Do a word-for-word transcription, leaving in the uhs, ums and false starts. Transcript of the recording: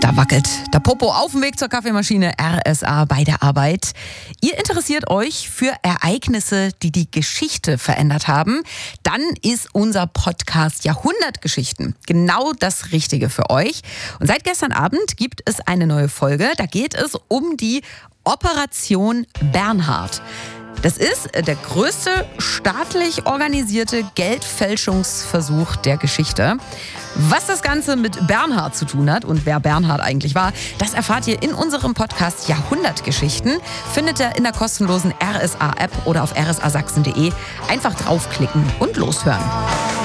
Da wackelt der Popo auf dem Weg zur Kaffeemaschine, R S A bei der Arbeit. Ihr interessiert euch für Ereignisse, die die Geschichte verändert haben? Dann ist unser Podcast Jahrhundertgeschichten genau das Richtige für euch. Und seit gestern Abend gibt es eine neue Folge. Da geht es um die Operation Bernhard. Das ist der größte staatlich organisierte Geldfälschungsversuch der Geschichte. Was das Ganze mit Bernhard zu tun hat und wer Bernhard eigentlich war, das erfahrt ihr in unserem Podcast Jahrhundertgeschichten. Findet ihr in der kostenlosen R S A-App oder auf r s a sachsen punkt de. Einfach draufklicken und loshören.